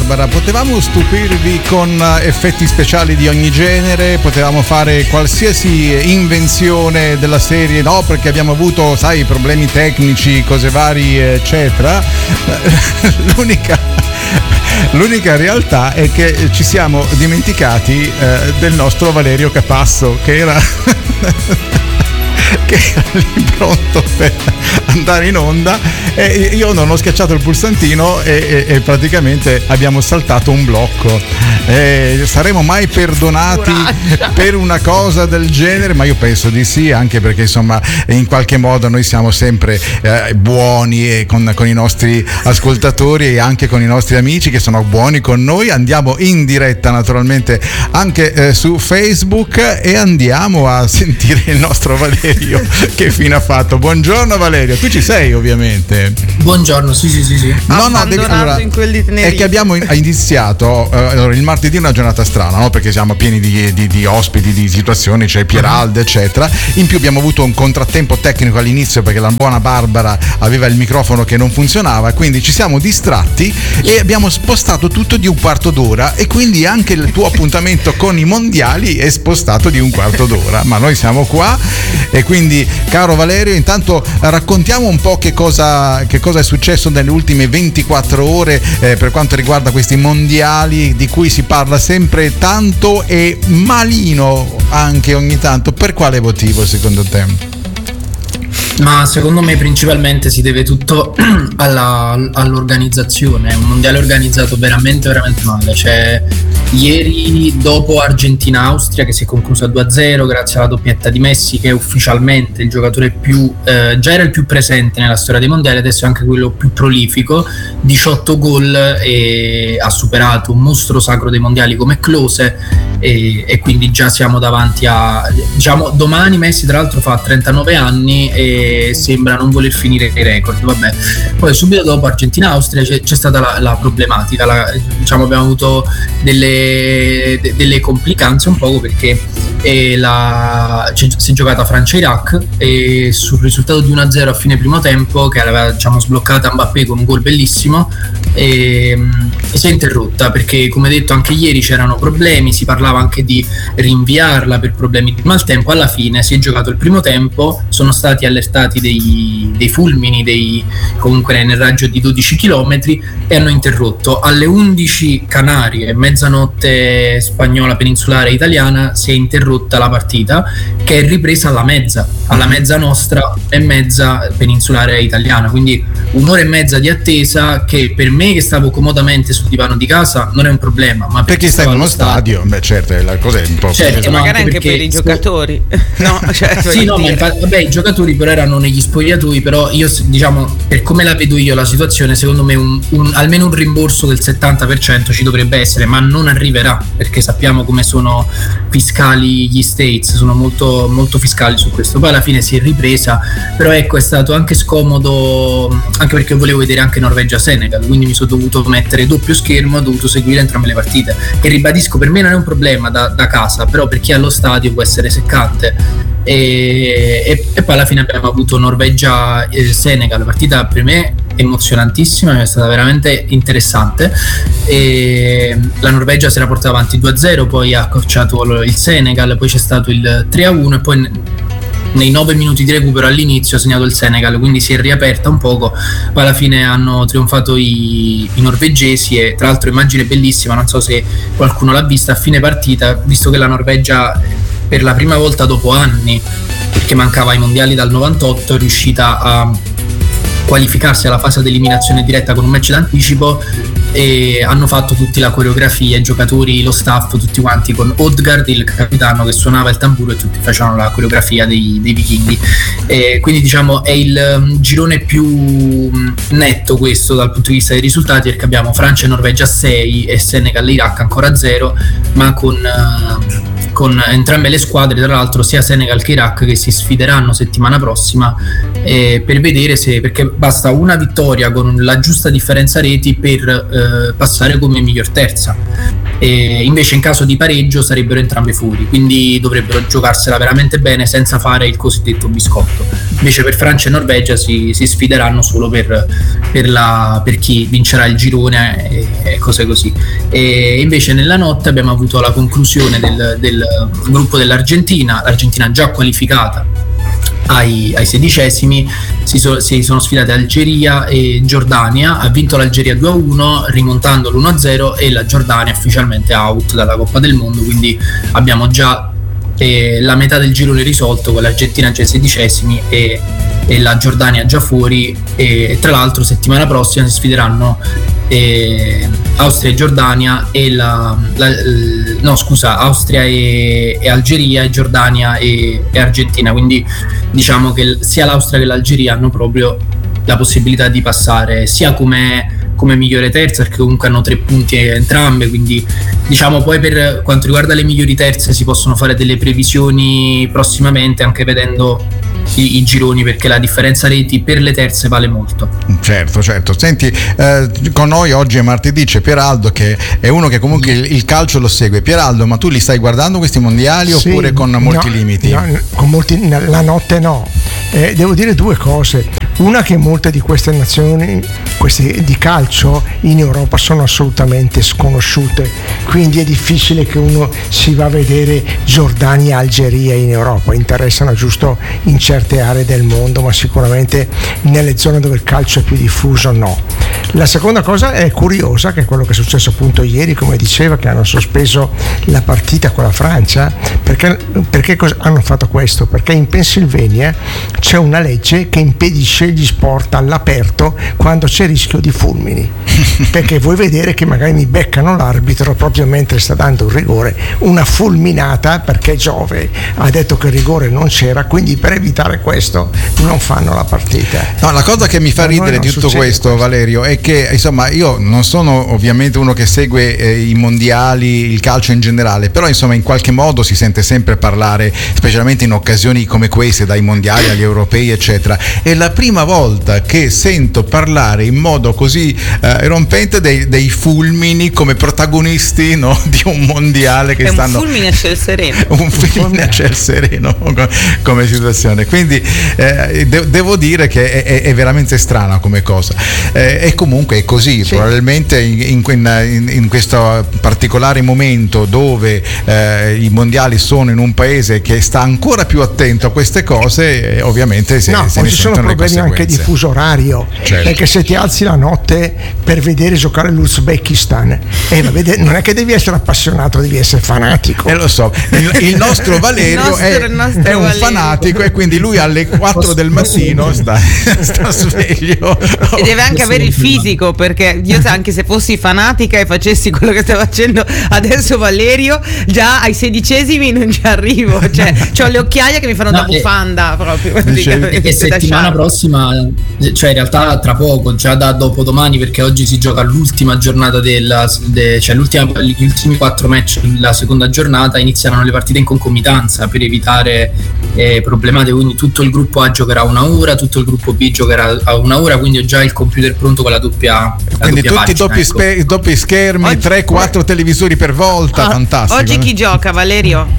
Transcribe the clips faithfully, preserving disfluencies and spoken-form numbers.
Barbara, potevamo stupirvi con effetti speciali di ogni genere, potevamo fare qualsiasi invenzione della serie, no, perché abbiamo avuto, sai, problemi tecnici, cose varie, eccetera. L'unica L'unica realtà è che ci siamo dimenticati eh, del nostro Valerio Capasso, che era che era lì pronto per andare in onda, e io non ho schiacciato il pulsantino e, e, e praticamente abbiamo saltato un blocco. E saremo mai perdonati per una cosa del genere? Ma io penso di sì, anche perché insomma in qualche modo noi siamo sempre eh, buoni e con, con i nostri ascoltatori e anche con i nostri amici che sono buoni con noi. Andiamo in diretta naturalmente anche eh, su Facebook e andiamo a sentire il nostro Valerio che fine ha fatto. Buongiorno Valerio, tu ci sei ovviamente. Buongiorno, sì sì sì sì. No, no, devi, allora, in quelli è che abbiamo iniziato eh, allora, il martedì è una giornata strana, no? Perché siamo pieni di, di, di ospiti, di situazioni, c'è Pieralde, eccetera. In più abbiamo avuto un contrattempo tecnico all'inizio perché la buona Barbara aveva il microfono che non funzionava, quindi ci siamo distratti e abbiamo spostato tutto di un quarto d'ora, e quindi anche il tuo appuntamento con i mondiali è spostato di un quarto d'ora, ma noi siamo qua. E quindi, caro Valerio, intanto raccontiamo un po' che cosa, che cosa è successo nelle ultime ventiquattro ore eh, per quanto riguarda questi mondiali di cui si parla sempre tanto e malino anche ogni tanto. Per quale motivo secondo te? Ma secondo me principalmente si deve tutto alla, all'organizzazione. È un mondiale organizzato veramente veramente male. Cioè, ieri dopo Argentina-Austria, che si è conclusa due a zero grazie alla doppietta di Messi, che è ufficialmente il giocatore più eh, già era il più presente nella storia dei mondiali, adesso è anche quello più prolifico, diciotto gol, e ha superato un mostro sacro dei mondiali come Klose, e, e quindi già siamo davanti a, diciamo, domani Messi tra l'altro fa trentanove anni e sembra non voler finire i record. Vabbè, poi subito dopo Argentina-Austria c'è, c'è stata la, la problematica, la, diciamo abbiamo avuto delle, de, delle complicanze un poco perché eh, la, si è giocata Francia-Iraq e sul risultato di uno a zero a fine primo tempo, che aveva, diciamo, sbloccata Mbappé con un gol bellissimo, e, e si è interrotta perché, come detto, anche ieri c'erano problemi, si parlava anche di rinviarla per problemi di maltempo. Alla fine si è giocato il primo tempo, sono stati allertati dei, dei fulmini, dei, comunque nel raggio di dodici chilometri, e hanno interrotto. Alle undici Canarie, mezzanotte spagnola, peninsulare italiana, si è interrotta la partita, che è ripresa alla mezza, alla mezza nostra e mezza peninsulare italiana, quindi un'ora e mezza di attesa che per me, che stavo comodamente sul divano di casa, non è un problema, ma perché stai in uno stadio, beh certo, è la cosa è un po' certo, magari anche per i giocatori no, cioè, sì, no, ma infatti, vabbè, i giocatori però erano negli spogliatoi, però io, diciamo, per come la vedo io la situazione, secondo me un, un, almeno un rimborso del settanta per cento ci dovrebbe essere, ma non arriverà, perché sappiamo come sono fiscali gli States, sono molto, molto fiscali su questo. Poi alla fine si è ripresa, però ecco, è stato anche scomodo, anche perché volevo vedere anche Norvegia-Senegal, quindi mi sono dovuto mettere doppio schermo, ho dovuto seguire entrambe le partite, che ribadisco per me non è un problema da, da casa, però per chi è allo stadio può essere seccante. E, e, e poi alla fine abbiamo avuto Norvegia-Senegal, partita per me emozionantissima, è stata veramente interessante, e la Norvegia si era portata avanti due a zero, poi ha accorciato il Senegal, poi c'è stato il tre a uno e poi nei nove minuti di recupero all'inizio ha segnato il Senegal, quindi si è riaperta un poco. Poi alla fine hanno trionfato i, i norvegesi, e tra l'altro immagine bellissima, non so se qualcuno l'ha vista, a fine partita, visto che la Norvegia per la prima volta dopo anni, perché mancava ai mondiali dal novantotto, è riuscita a qualificarsi alla fase di eliminazione diretta con un match d'anticipo, e hanno fatto tutti la coreografia, i giocatori, lo staff, tutti quanti, con Odegaard, il capitano, che suonava il tamburo, e tutti facevano la coreografia dei, dei vichinghi. E quindi, diciamo, è il um, girone più netto questo dal punto di vista dei risultati, perché abbiamo Francia e Norvegia a sei e Senegal e Iraq ancora a zero, ma con uh, con entrambe le squadre, tra l'altro sia Senegal che Iraq, che si sfideranno settimana prossima eh, per vedere se, perché basta una vittoria con la giusta differenza reti per eh, passare come miglior terza, e invece in caso di pareggio sarebbero entrambe fuori, quindi dovrebbero giocarsela veramente bene senza fare il cosiddetto biscotto. Invece per Francia e Norvegia si, si sfideranno solo per, per, la, per chi vincerà il girone, e, e cose così. E invece nella notte abbiamo avuto la conclusione del, del gruppo dell'Argentina, l'Argentina già qualificata ai, ai sedicesimi, si, so, si sono sfidate Algeria e Giordania, ha vinto l'Algeria due a uno rimontando l'uno a zero e la Giordania ufficialmente out dalla Coppa del Mondo, quindi abbiamo già eh, la metà del girone risolto, con l'Argentina già ai sedicesimi e, e la Giordania già fuori, e tra l'altro settimana prossima si sfideranno eh, Austria e Giordania e la, la, l, no scusa Austria e, e Algeria e Giordania e, e Argentina, quindi diciamo che sia l'Austria che l'Algeria hanno proprio la possibilità di passare sia come come migliore terza, perché comunque hanno tre punti entrambe, quindi diciamo poi per quanto riguarda le migliori terze si possono fare delle previsioni prossimamente anche vedendo i, i gironi, perché la differenza reti per le terze vale molto. Certo, certo. Senti, eh, con noi oggi è martedì, c'è Pieraldo che è uno che comunque il, il calcio lo segue. Pieraldo, ma tu li stai guardando questi mondiali sì, oppure con molti no, limiti? No, con molti, la notte no. Eh, devo dire due cose. Una, che molte di queste nazioni, queste di calcio in Europa sono assolutamente sconosciute, quindi è difficile che uno si va a vedere Giordania e Algeria in Europa. Interessano giusto in certe aree del mondo, ma sicuramente nelle zone dove il calcio è più diffuso no. La seconda cosa è curiosa, che è quello che è successo appunto ieri, come diceva, che hanno sospeso la partita con la Francia. Perché, perché cosa hanno fatto questo? Perché in Pennsylvania c'è una legge che impedisce gli sport all'aperto quando c'è rischio di fulmini, perché vuoi vedere che magari mi beccano l'arbitro proprio mentre sta dando un rigore, una fulminata, perché Giove ha detto che il rigore non c'era, quindi per evitare questo non fanno la partita. No, la cosa che mi fa ridere di tutto questo, questo, Valerio, è che insomma io non sono ovviamente uno che segue eh, i mondiali, il calcio in generale, però insomma in qualche modo si sente sempre parlare, specialmente in occasioni come queste, dai mondiali agli europei eccetera, è la prima volta che sento parlare in modo così eh, rompente dei, dei fulmini come protagonisti, no, di un mondiale che è stanno un fulmine a ciel sereno un fulmine a ciel sereno come situazione, quindi eh, de- devo dire che è, è veramente strana come cosa, eh, e comunque è così, sì. Probabilmente in, in, in questo particolare momento dove eh, i mondiali sono in un paese che sta ancora più attento a queste cose, eh, ovviamente se, no, se ne ci sono problemi anche di fuso orario, certo. Perché se ti alzi la notte per vedere giocare l'Uzbekistan, eh, vede, non è che devi essere appassionato, devi essere fanatico. Eh, lo so, il, il nostro Valerio il nostro, è, il nostro è un Valerio. fanatico, e quindi lui alle quattro del mattino sta, sta sveglio e deve anche avere il fisico, perché io anche se fossi fanatica e facessi quello che sta facendo adesso Valerio, già ai sedicesimi non ci arrivo, cioè ho le occhiaie che mi fanno no, da bufanda e, proprio e settimana prossima, cioè in realtà tra poco, già da dopodomani, perché oggi si gioca l'ultima giornata della de, cioè l'ultima, gli ultimi quattro match la seconda giornata, inizieranno le partite in concomitanza per evitare eh, problematiche, quindi tutto il gruppo A giocherà una ora, tutto il gruppo B giocherà a una ora, quindi ho già il computer pronto con la doppia, la quindi doppia tutti pagina, doppi, ecco. spe, doppi schermi, tre quattro televisori per volta, ah, fantastico. Oggi chi gioca, Valerio?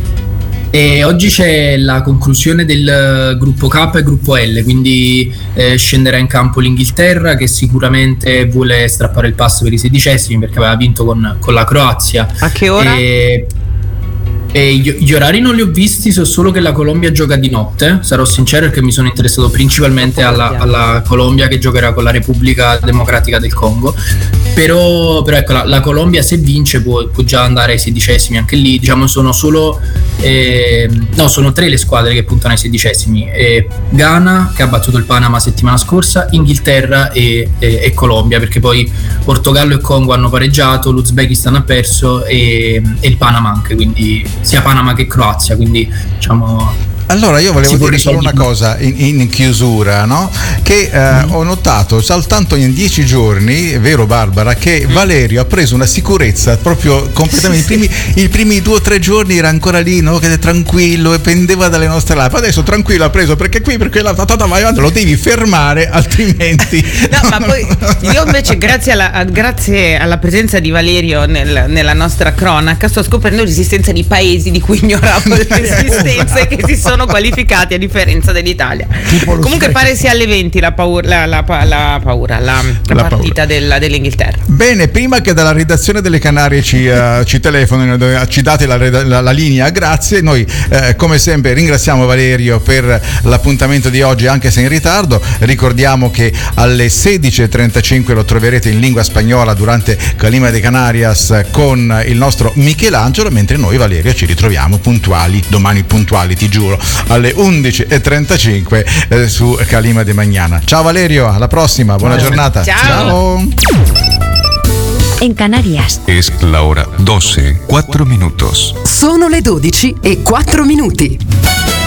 E oggi c'è la conclusione del gruppo K e gruppo L, quindi eh, scenderà in campo l'Inghilterra, che sicuramente vuole strappare il passo per i sedicesimi perché aveva vinto con, con la Croazia. A che ora? E, e gli, gli orari non li ho visti, so solo che la Colombia gioca di notte, sarò sincero, perché mi sono interessato principalmente alla, alla Colombia, che giocherà con la Repubblica Democratica del Congo. Però, però ecco, la, la Colombia se vince può, può già andare ai sedicesimi anche lì, diciamo sono solo eh, no sono tre le squadre che puntano ai sedicesimi, eh, Ghana che ha battuto il Panama settimana scorsa, Inghilterra e, e, e Colombia, perché poi Portogallo e Congo hanno pareggiato, l'Uzbekistan ha perso e, e il Panama anche, quindi sia Panama che Croazia, quindi diciamo. Allora io volevo dire solo una cosa in, in chiusura, no? Che eh, mm. ho notato soltanto in dieci giorni, è vero Barbara, che Valerio ha preso una sicurezza proprio completamente, sì, i, primi, i primi due o tre giorni era ancora lì, no? Che è tranquillo e pendeva dalle nostre labbra, adesso tranquillo ha preso perché qui, perché la tata vai avanti, lo devi fermare altrimenti. No, ma poi io invece grazie alla, grazie alla presenza di Valerio nel, nella nostra cronaca sto scoprendo l'esistenza di paesi di cui ignoravo l'esistenza e che si sono sono qualificati a differenza dell'Italia. Comunque pare sia alle venti la paura, la, la, la, paura, la, la, la partita paura. Della, dell'Inghilterra. Bene, prima che dalla redazione delle Canarie ci, uh, ci telefonino, ci date la, la, la linea, grazie. Noi eh, come sempre ringraziamo Valerio per l'appuntamento di oggi, anche se in ritardo. Ricordiamo che alle sedici e trentacinque lo troverete in lingua spagnola durante Calima de Canarias con il nostro Michelangelo, mentre noi, Valerio, ci ritroviamo puntuali, domani puntuali, ti giuro, alle undici e trentacinque eh, su Calima de Mañana. Ciao Valerio, alla prossima, buona Ciao. giornata. Ciao. En Canarias es la hora doce, cuatro minutos. Sono le dodici e quattro minuti.